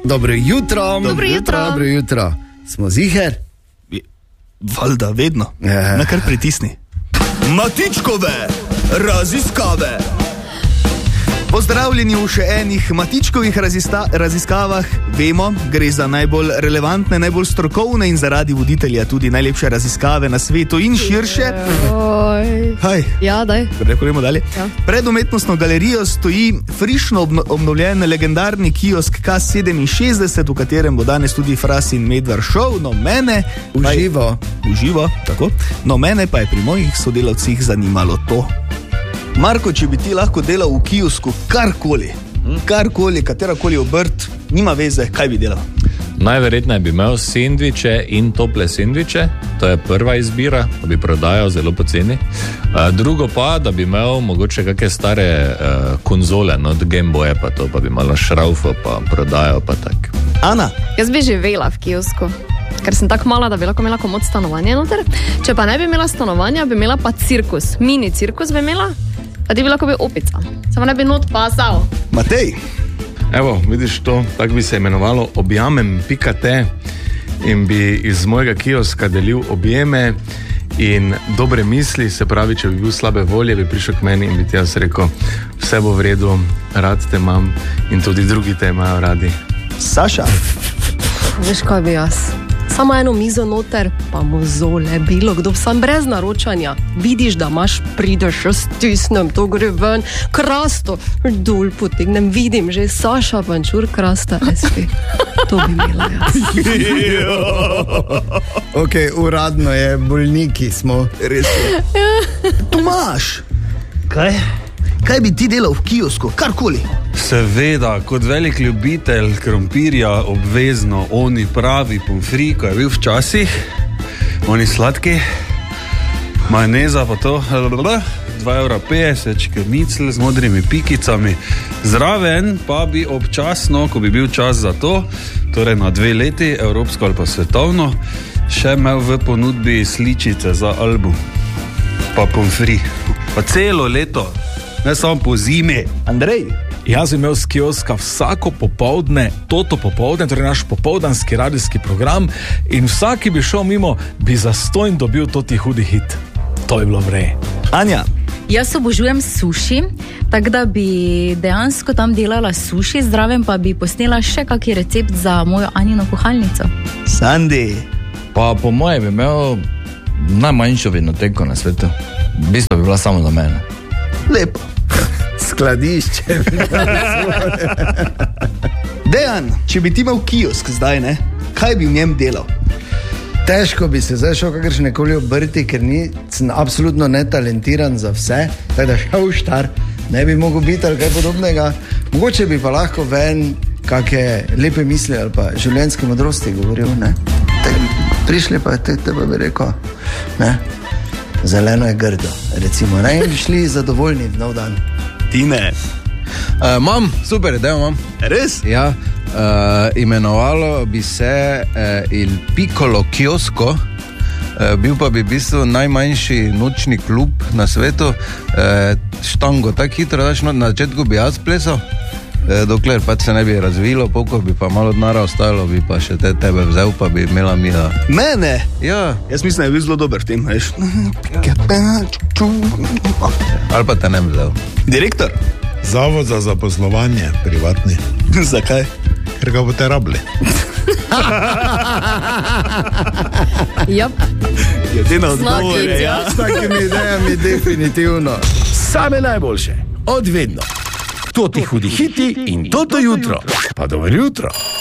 Dobro jutro. Dobro jutro. Dobro jutro. Smo ziher? Valjda, vedno. Na kar pritisni. Matičkove raziskave. Pozdravljeni v še enih Matičkovih raziskavah. Vemo, gre za najbolj relevantne, najbolj strokovne in zaradi voditelja tudi najlepše raziskave na svetu in širše. Haj. Ja, daj. Gremo dalje. Ja. Pred umetnostno galerijo stoji frišno obnovljen legendarni kiosk K67, v katerem bo danes tudi Fras in Medvar šov. No, mene... Uživo, tako. No, mene pa je pri mojih sodelavcih zanimalo to. Marko, če bi ti lahko delal v kiosku karkoli, katerakoli obrt, nima veze, kaj bi delal? Najverjetneje bi imel sendviče in tople sendviče, to je prva izbira, da bi prodajal zelo poceni. Drugo pa, da bi imel mogoče kakšne stare konzole, od Game Boya pa to, pa bi malo šraufo pa prodajal pa tak. Ana? Jaz bi živela v kiosku, ker sem tako mala, da bi lahko imela komod stanovanje noter. Če pa ne bi imela stanovanja, bi imela pa cirkus, mini cirkus bi imela. A ti bi lahko bil opica, samo ne bi not pasal. Matej? Evo, vidiš to, tako bi se imenovalo objamem.te in bi iz mojega kioska delil objeme in dobre misli, se pravi, če bi bil slabe volje, bi prišel k meni in bi ti jaz rekel, vse bo v redu, rad te imam in tudi drugi te imajo radi. Saša? Veš kaj bi jaz? Samo eno mizo noter, pa mozole, bilo kdo, sam brez naročanja. Vidiš, da imaš, prideš, stisnem, to gre ven, krasto, dol potegnem, vidim že Saša Pančur, krasta, SP. To bi imela jaz. Ok, uradno je, bolniki smo. Res je. Tomaž! Kaj bi ti delal v kiosku? Karkoli. Seveda, kot velik ljubitelj krompirja, obvezno, oni pravi pomfri, ko je bil včasih, oni sladki, majoneza pa to, 2,50 €, škrnicl z modrimi pikicami. Zraven pa bi občasno, ko bi bil čas za to, torej na 2 leti, evropsko ali pa svetovno, še imel v ponudbi sličice za album. Pa pomfri. Pa celo leto. Ne samo po zimi. Andrej? Jaz bi imel z kioska vsako popoldne, toto popoldne, torej naš popoldanski radijski program in vsaki bi šel mimo, bi zastojn dobil toti hudi hit. To je bilo vrej. Anja? Jaz obožujem suši, tako da bi dejansko tam delala suši, zraven pa bi posnela še kakšen recept za mojo Anino kuhalnico. Sandi? Pa po moje bi imel najmanjšo vinoteko na svetu. V bistvu bi bila samo za mene. Lepo. Skladišče. Dejan, če bi ti imel kiosk zdaj, ne? Kaj bi v njem delal? Težko bi se zdaj šel kakršne koli obrti, ker sem absolutno netalentiran za vse, tako da šel štar, ne bi mogel biti ali kaj podobnega. Mogoče bi pa lahko ven kakšne lepe misli ali pa življenjske modrosti govoril, ne? Prišli pa tebe bi rekel, ne? Zeleno je grdo, recimo, ne? In bi šli zadovoljni v nov dan. Tine? Imam, super idejo imam. Res? Ja, imenovalo bi se Il Piccolo Kiosko, bil pa bi v bistvu najmanjši nočni klub na svetu, štango tako hitro daš, na začetku bi jaz plesal, dokler pač se ne bi razvilo, pokor bi pa malo denara ostalo, bi pa še tebe vzel, pa bi imela Mila. Mene? Ja. Jaz mislim, da je bil zelo dober v tem, veš. Ali pa te ne bi vzel. Direktor? Zavod za zaposlovanje, privatni. Zakaj? Ker ga boste rabili. Jop. Jedina odgovor je, ja. S takimi idejami definitivno. Same najboljše, od vedno. Toti hudi hiti in toto jutro. Pa dobro jutro.